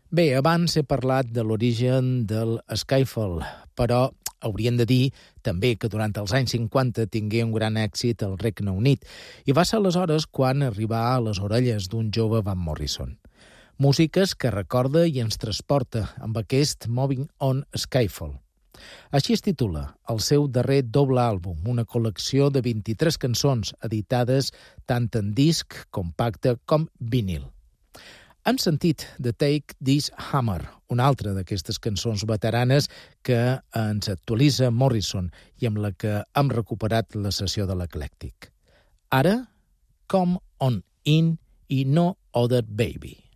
Bé, abans he parlat de l'origen del Skyfall, però hauríem de dir també que durant els anys 50 tingué un gran èxit al Regne Unit i va ser aleshores quan arribà a les orelles d'un jove Van Morrison. Músiques que recorda i ens transporta amb aquest Moving On Skyfall. Així es titula el seu darrer doble àlbum, una col·lecció de 23 cançons editades tant en disc, compacte com vinil. Hem sentit The Take This Hammer, una altra d'aquestes cançons veteranes que ens actualitza Morrison i amb la que hem recuperat la sessió de l'Eclèctic. Ara, Come On In i No Other Baby.